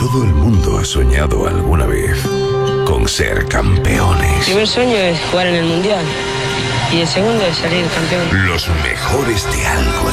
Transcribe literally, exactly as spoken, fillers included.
Todo el mundo ha soñado alguna vez con ser campeones. El primer sueño es jugar en el Mundial y el segundo es salir campeón. Los mejores de algo